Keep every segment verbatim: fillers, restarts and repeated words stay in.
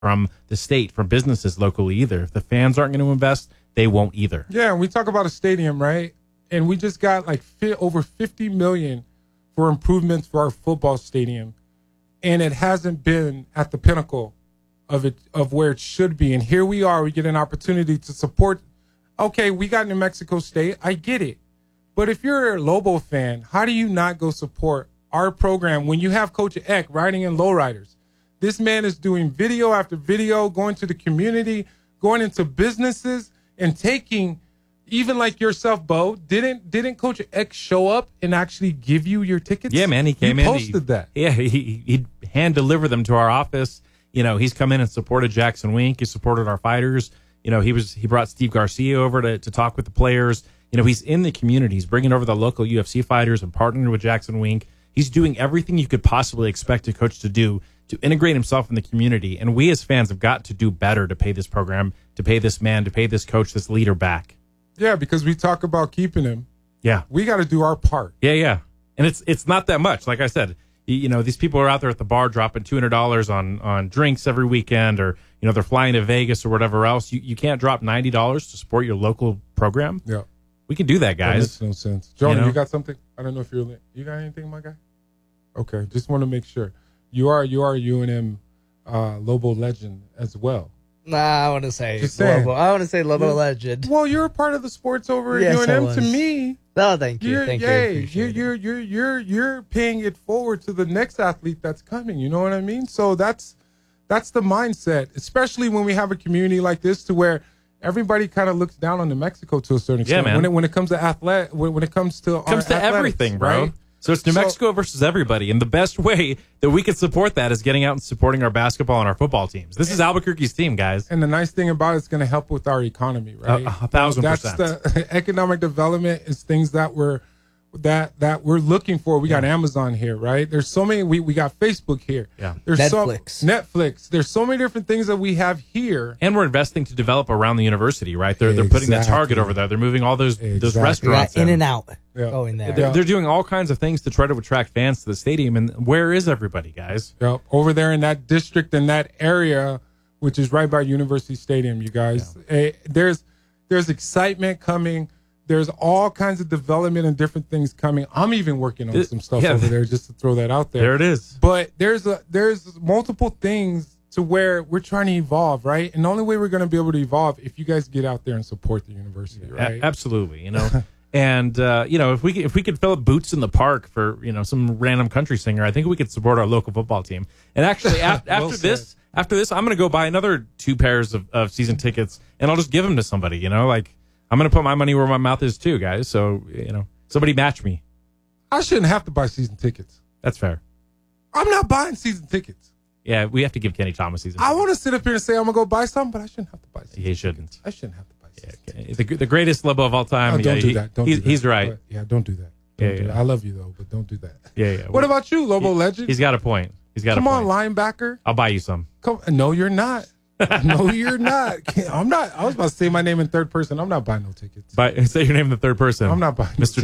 from the state, from businesses locally either. If the fans aren't going to invest, they won't either. Yeah, and we talk about a stadium, right? And we just got like fi- over fifty million dollars for improvements for our football stadium, and it hasn't been at the pinnacle of it of where it should be. And here we are, we get an opportunity to support. Okay, we got New Mexico State, I get it, but if you're a Lobo fan, how do you not go support our program when you have Coach Eck riding in lowriders? This man is doing video after video, going to the community, going into businesses, and taking. Even like yourself, Bo, didn't didn't Coach Eck show up and actually give you your tickets? Yeah, man, he came you in. Posted he, that. Yeah, he he hand deliver them to our office. You know, he's come in and supported Jackson Wink. He supported our fighters. You know, he was he brought Steve Garcia over to to talk with the players. You know, he's in the community. He's bringing over the local U F C fighters and partnering with Jackson Wink. He's doing everything you could possibly expect a coach to do to integrate himself in the community. And we as fans have got to do better to pay this program, to pay this man, to pay this coach, this leader back. Yeah, because we talk about keeping him. Yeah. We got to do our part. Yeah, yeah. And it's it's not that much. Like I said, you, you know, these people are out there at the bar dropping two hundred dollars on, on drinks every weekend, or, you know, they're flying to Vegas or whatever else. You, you can't drop ninety dollars to support your local program. Yeah. We can do that, guys. That makes no sense. Jonah, You know? you got something? I don't know if you're, you got anything, my guy? Okay, just want to make sure. You are, you are a U N M uh, Lobo legend as well. Nah, I want to say Just saying. Lobo. I want to say Lobo Yeah. legend. Well, you're a part of the sports over at Yes, U N I M. was. To me, No, thank you. you're, Thank yay, you. you're, Appreciate it. you're, you're, you're, you're paying it forward to the next athlete that's coming. You know what I mean? So that's that's the mindset, especially when we have a community like this, to where everybody kind of looks down on New Mexico to a certain extent. man. When it when it comes to athletic, when, when it comes to It comes to everything, bro. right? So it's New So- Mexico versus everybody. And the best way that we can support that is getting out and supporting our basketball and our football teams. This is Albuquerque's team, guys. And the nice thing about it, it's going to help with our economy, right? A- a thousand That's percent. the economic development is things that we're that that we're looking for. We got Amazon here, right? There's so many. We, we got Facebook here. Yeah. There's Netflix. So, Netflix. There's so many different things that we have here. And we're investing to develop around the university, right? They're they're putting that Exactly. Target over there. They're moving all those those Exactly. We restaurants got in and out Yeah. going there. They're, Yeah. they're doing all kinds of things to try to attract fans to the stadium. And where is everybody, guys? Yep. Over there in that district, in that area, which is right by University Stadium, you guys. Eh, there's there's excitement coming. There's all kinds of development and different things coming. I'm even working on It- some stuff yeah. over there, just to throw that out there. There it is. But there's a there's multiple things to where we're trying to evolve, right? And the only way we're going to be able to evolve if you guys get out there and support the university, A- right? absolutely, you know. And uh, you know, if we if we could fill up boots in the park for, you know, some random country singer, I think we could support our local football team. And actually, af- Well after said. this, after this, I'm going to go buy another two pairs of, of season tickets, and I'll just give them to somebody. You know, like I'm going to put my money where my mouth is too, guys. So you know, somebody match me. I shouldn't have to buy season tickets. That's fair. I'm not buying season tickets. Yeah, we have to give Kenny Thomas season. I tickets. want to sit up here and say I'm gonna go buy something, but I shouldn't have to buy. Season He shouldn't. tickets. I shouldn't have to buy. Season Yeah, the, the greatest Lobo of all time. Oh, don't yeah, do he- that. Don't he's, do that. he's right. Uh, yeah, don't do that. Don't Yeah, do yeah. that. I love you though, but don't do that. Yeah, yeah. What about you, Lobo legend? He's got a point. He's got Come a on, point. linebacker. I'll buy you some. Come. No, you're not. No, you're not. I'm not. I was about to say my name in third person. I'm not buying no tickets. Buy, say your name in the third person. I'm not buying no Mister tickets.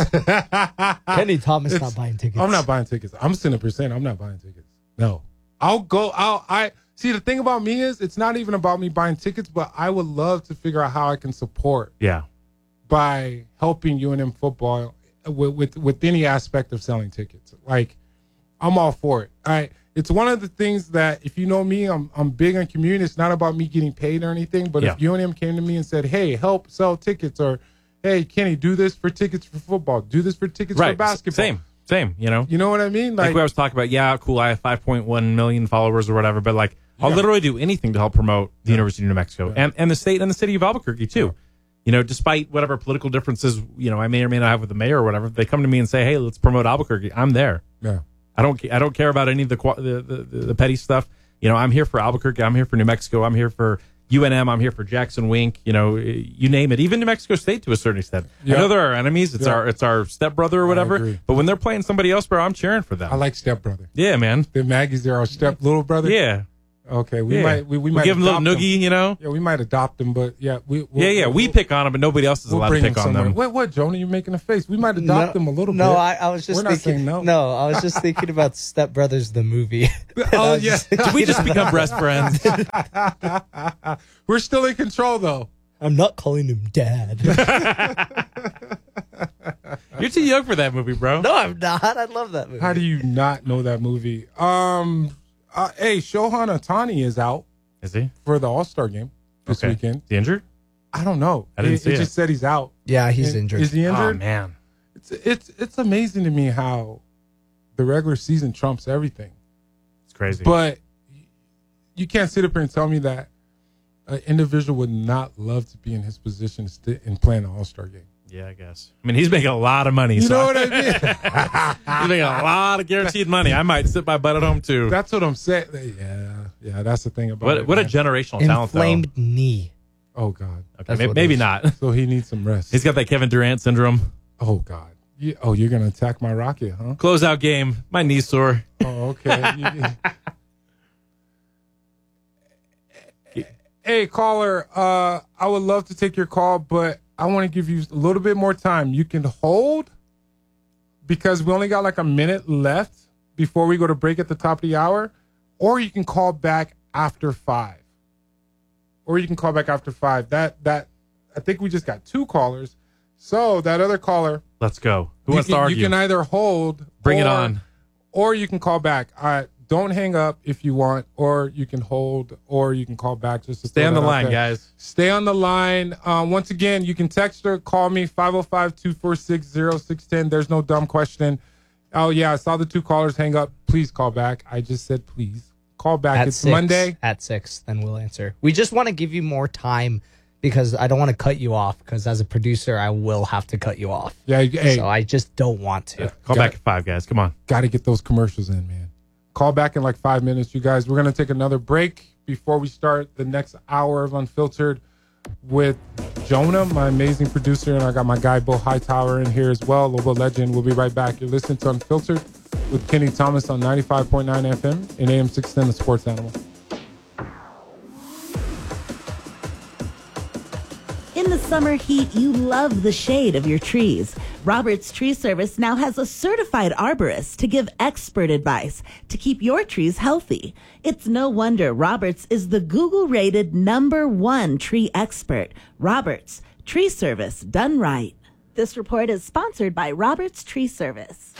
Thomas. Kenny Thomas It's- not buying tickets. I'm not buying tickets. I'm sitting percent. I'm not buying tickets. No. I'll go. I'll. I see. The thing about me is, it's not even about me buying tickets, but I would love to figure out how I can support Yeah. by helping U N M football with, with with any aspect of selling tickets. Like, I'm all for it. I it's one of the things that, if you know me, I'm I'm big on community. It's not about me getting paid or anything, but Yeah. if U N M came to me and said, "Hey, help sell tickets," or "Hey, Kenny, do this for tickets for football, do this for tickets Right. for basketball," Same. Same. You know. You know what I mean? Like, Like, we always talk about, yeah, cool, I have five point one million followers or whatever, but like, I'll Yeah. literally do anything to help promote the University of New Mexico Yeah. and, and the state and the city of Albuquerque too. Yeah. You know, despite whatever political differences, you know, I may or may not have with the mayor or whatever, if they come to me and say, hey, let's promote Albuquerque, I'm there. yeah. I don't, I don't care about any of the, qua- the, the, the, the petty stuff. You know, I'm here for Albuquerque. I'm here for New Mexico. I'm here for U N M. I'm here for Jackson Wink. You know, you name it. Even New Mexico State to a certain extent. Yeah. I know they're our enemies. It's Yeah. our, it's our stepbrother or whatever. agree. But when they're playing somebody else, bro, I'm cheering for them. I like stepbrother. yeah, man. The Maggies are our step little brother. Yeah. Okay, we Yeah. might we, we We'll might give him a little adopt noogie, you know. Yeah, we might adopt him, but yeah, we we'll, Yeah, yeah. we'll, We pick on them, but nobody else is we'll allowed to bring him pick on somewhere. them. What what Jonah? You're making a face. We might adopt him a little no, bit. I, I was just We're not thinking. saying no. I was just thinking about Step Brothers the movie. Oh yeah, Did we just become best friends? we're still in control though. I'm not calling him Dad. You're too young for that movie, bro. No, I'm not. I love that movie. How do you not know that movie? Um, uh, hey, Shohei Ohtani is out Is he? for the All Star game this Okay. weekend. Is he injured? I don't know. I didn't it, see it it. just said he's out. Yeah, he's Is- injured. Is he Oh injured? man. It's it's it's amazing to me how the regular season trumps everything. It's crazy. But you can't sit up here and tell me that an individual would not love to be in his position st- and play in the All Star game. yeah, I guess. I mean, he's making a lot of money. You so know what I mean? he's making a lot of guaranteed money. I might sit my butt at home too. That's what I'm saying. Yeah, yeah, that's the thing about What it. what a man. generational talent, though. Inflamed knee. Oh God. Okay, That's may- what it maybe is. not. So he needs some rest. He's got that Kevin Durant syndrome. Oh God. You, oh, you're gonna attack my rocket, huh? Closeout game. My knee's sore. Oh, okay. You- hey, caller. Uh, I would love to take your call, but I want to give you a little bit more time. You can hold because we only got like a minute left before we go to break at the top of the hour, or you can call back after five. Or you can call back after five. That that I think we just got two callers. So that other caller, Let's go. Who you wants can, to argue? You can either hold, Bring it or- on. or you can call back. Uh, don't hang up if you want, or you can hold, or you can call back. Just to Stay throw on the that out line, there. guys. Stay on the line. Um, once again, you can text or call me five oh five, two four six, oh six one oh. There's no dumb question. Oh yeah, I saw the two callers hang up. Please call back. I just said please call back. At it's six, Monday. At six, then we'll answer. We just want to give you more time because I don't want to cut you off because as a producer, I will have to cut you off. Yeah, hey, So I just don't want to. Call Got back it. at five, guys. Come on. got to get those commercials in, man. Call back in like five minutes, you guys. We're going to take another break before we start the next hour of Unfiltered with Jonah, my amazing producer, and I got my guy, Bo Hightower, in here as well, Lobo Legend. We'll be right back. You're listening to Unfiltered with Kenny Thomas on ninety-five point nine F M and A M six ten, the Sports Animal. In the summer heat, you love the shade of your trees. Roberts Tree Service now has a certified arborist to give expert advice to keep your trees healthy. It's no wonder Roberts is the Google-rated number one tree expert. Roberts Tree Service, done right. This report is sponsored by Roberts Tree Service.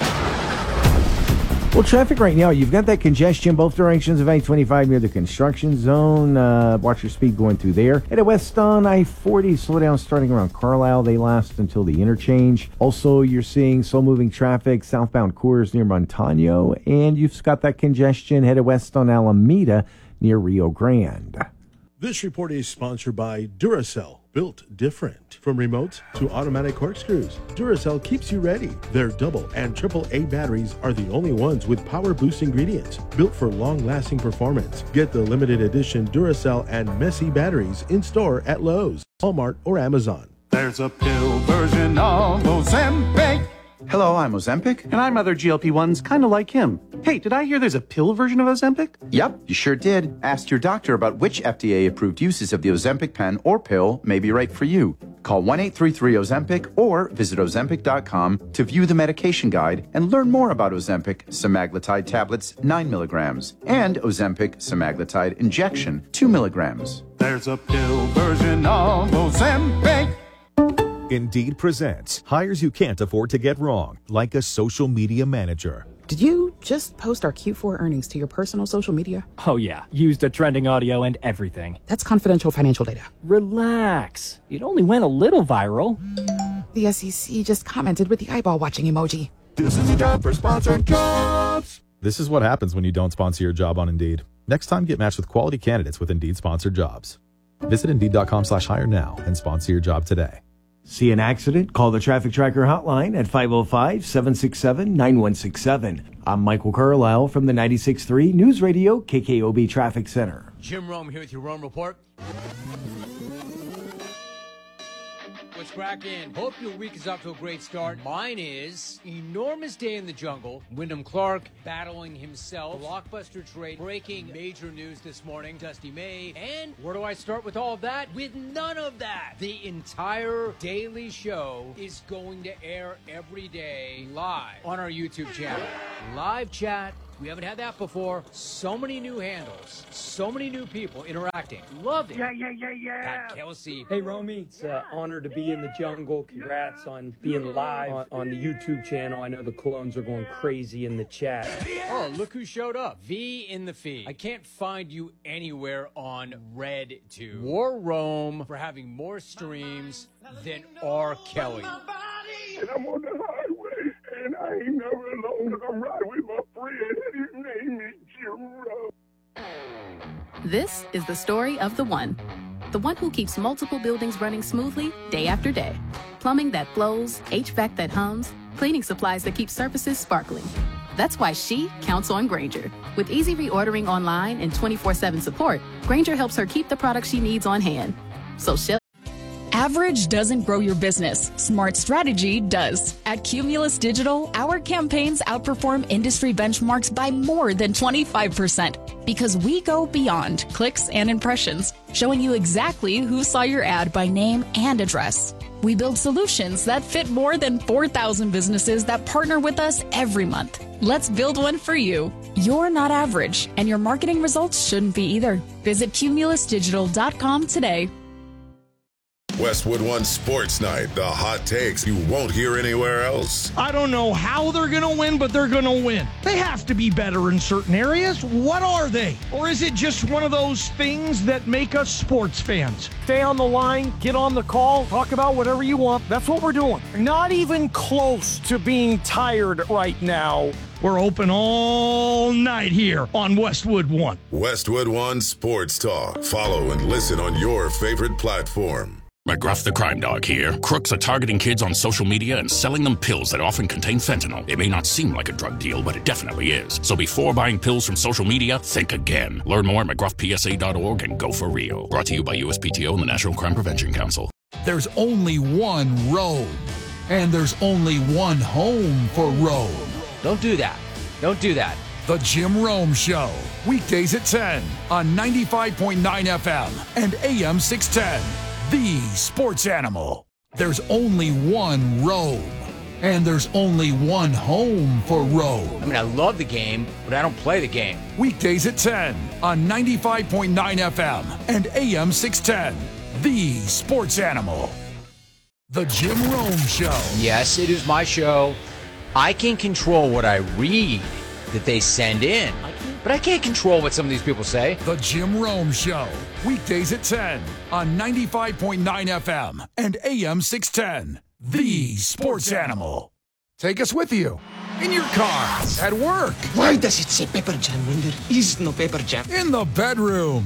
Well, traffic right now, you've got that congestion both directions of I twenty-five near the construction zone. Uh, watch your speed going through there. Headed west on I forty, slow down starting around Carlisle. They last until the interchange. Also, you're seeing slow-moving traffic southbound Coors near Montano. And you've got that congestion headed west on Alameda near Rio Grande. This report is sponsored by Duracell. Built different. From remotes to automatic corkscrews, Duracell keeps you ready. Their double and triple A batteries are the only ones with power boost ingredients built for long-lasting performance. Get the limited edition Duracell and Messy batteries in store at Lowe's, Walmart, or Amazon. There's a pill version of Ozempic. Hello, I'm Ozempic. And I'm other G L P ones kind of like him. Hey, did I hear there's a pill version of Ozempic? Yep, you sure did. Ask your doctor about which F D A-approved uses of the Ozempic pen or pill may be right for you. Call one eight three three Ozempic or visit Ozempic dot com to view the medication guide and learn more about Ozempic semaglutide tablets nine milligrams and Ozempic semaglutide injection two milligrams. There's a pill version of Ozempic. Indeed presents hires you can't afford to get wrong, like a social media manager. Did you just post our Q four earnings to your personal social media? Oh yeah, used the trending audio and everything. That's confidential financial data. Relax. It only went a little viral. The S E C just commented with the eyeball watching emoji. This is a job for sponsored jobs. This is what happens when you don't sponsor your job on Indeed. Next time, get matched with quality candidates with Indeed sponsored jobs. Visit Indeed.com slash hire now and sponsor your job today. See an accident? Call the Traffic Tracker hotline at five oh five, seven six seven, nine one six seven. I'm Michael Carlisle from the ninety-six point three News Radio K K O B Traffic Center. Jim Rome here with your Rome Report. What's cracking? Hope your week is off to a great start. Mine is enormous day in the jungle. Wyndham Clark battling himself. Blockbuster trade. Breaking major news this morning. Dusty May. And where do I start with all of that? With none of that. The entire daily show is going to air every day live on our YouTube channel. Live chat. We haven't had that before. So many new handles. So many new people interacting. Loved it. Yeah, yeah, yeah, yeah. Pat Kelsey. Hey, Romy. It's an honor to be in the jungle. Congrats on being live on, on the YouTube channel. I know the clones are going crazy in the chat. Oh, look who showed up. V in the feed. I can't find you anywhere on RedTube. War Rome for having more streams than R. Kelly. And I'm on the highway, and I ain't never alone. I'm riding with my friend, and his name is Jiro. This is the story of the one. The one who keeps multiple buildings running smoothly day after day. Plumbing that flows, H V A C that hums, cleaning supplies that keep surfaces sparkling. That's why she counts on Grainger. With easy reordering online and twenty-four seven support, Grainger helps her keep the products she needs on hand. So she'll Average doesn't grow your business. Smart strategy does. At Cumulus Digital, our campaigns outperform industry benchmarks by more than twenty-five percent because we go beyond clicks and impressions, showing you exactly who saw your ad by name and address. We build solutions that fit more than four thousand businesses that partner with us every month. Let's build one for you. You're not average, and your marketing results shouldn't be either. Visit cumulus digital dot com today. Westwood One Sports Night, the hot takes you won't hear anywhere else. I don't know how they're going to win, but they're going to win. They have to be better in certain areas. What are they? Or is it just one of those things that make us sports fans? Stay on the line, get on the call, talk about whatever you want. That's what we're doing. Not even close to being tired right now. We're open all night here on Westwood One. Westwood One Sports Talk. Follow and listen on your favorite platform. McGruff the Crime Dog here. Crooks are targeting kids on social media and selling them pills that often contain fentanyl. It may not seem like a drug deal, but it definitely is. So before buying pills from social media, think again. Learn more at mcgruff p s a dot org and go for real. Brought to you by U S P T O and the National Crime Prevention Council. There's only one road, and there's only one home for Rome. Don't do that. Don't do that. The Jim Rome Show. Weekdays at ten on ninety-five point nine F M and A M six ten. The Sports Animal. There's only one Rome, and there's only one home for Rome. I mean, I love the game, but I don't play the game. Weekdays at ten on ninety-five point nine F M and A M six ten. The Sports Animal. The Jim Rome Show. Yes, it is my show. I can control what I read that they send in, but I can't control what some of these people say. The Jim Rome Show. Weekdays at ten on ninety-five point nine F M and A M six ten. The Sports Animal. Take us with you in your car, at work. Why does it say Pepper Jam when there is no Pepper Jam? In the bedroom.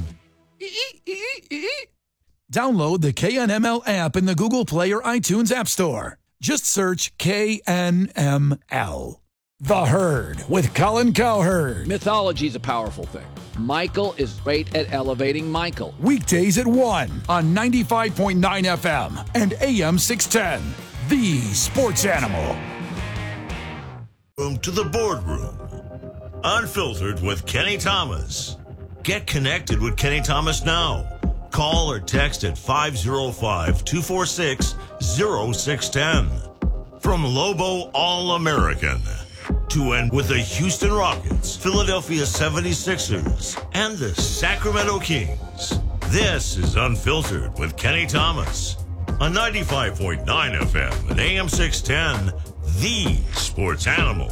Download the K N M L app in the Google Play or iTunes App Store. Just search K N M L. The Herd with Colin Cowherd. Mythology is a powerful thing. Michael is great at elevating Michael. Weekdays at one on ninety-five point nine F M and A M six ten. The Sports Animal. To the boardroom. Unfiltered with Kenny Thomas. Get connected with Kenny Thomas now. Call or text at five oh five, two four six, oh six one oh. From Lobo All-American to end with the Houston Rockets, Philadelphia seventy-sixers, and the Sacramento Kings. This is Unfiltered with Kenny Thomas on ninety-five point nine F M and A M six ten, the Sports Animal.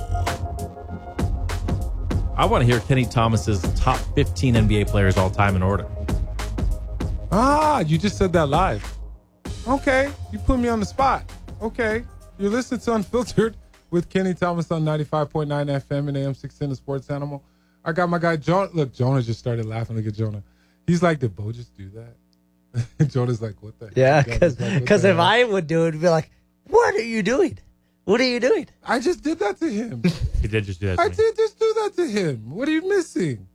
I want to hear Kenny Thomas's top fifteen N B A players all time in order. Ah, you just said that live. Okay, you put me on the spot. Okay, you're listening to Unfiltered with Kenny Thomas on ninety-five point nine F M and A M six ten, the Sports Animal. I got my guy, Jonah. Look, Jonah just started laughing. Look at Jonah. He's like, did Bo just do that? Jonah's like, what the heck? Yeah, because like, if I would do it, it'd be like, what are you doing? What are you doing? I just did that to him. He did just do that to I me. did just do that to him. What are you missing?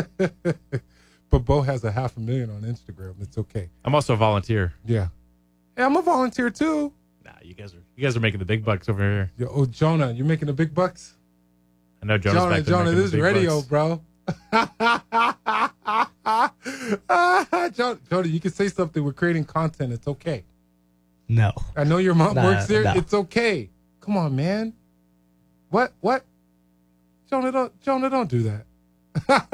But Bo has a half a million on Instagram. It's okay. I'm also a volunteer. Yeah. Hey, I'm a volunteer too. Nah, you guys are you guys are making the big bucks over here. Yo, oh, Jonah, you making the big bucks? I know Jonah's Jonah, back there Jonah, making this the is big radio, bucks. bro. Jonah, Jonah, you can say something. We're creating content. It's okay. No. I know your mom Nah, works there. no. It's okay. Come on, man. What? What? Jonah, don't, Jonah, don't do that.